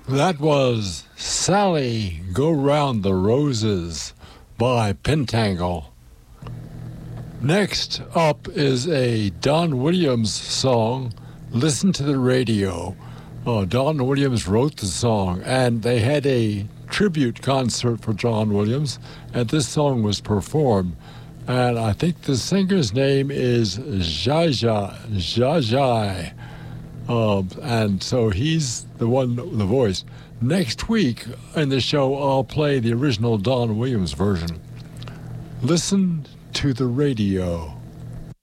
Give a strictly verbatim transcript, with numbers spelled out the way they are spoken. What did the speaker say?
That was Sally Go Round the Roses by Pentangle. Next up is a Don Williams song, Listen to the Radio. Uh, Don Williams wrote the song, and they had a tribute concert for John Williams, and this song was performed. And I think the singer's name is Jaja, Jajai. Um, and so he's the one, the voice. Next week in the show, I'll play the original Don Williams version. Listen to the radio.